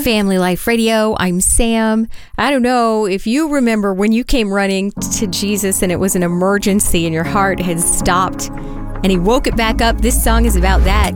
Family Life Radio. I'm Sam. I don't know if you remember when you came running to Jesus and it was an emergency and your heart had stopped and he woke it back up. This song is about that.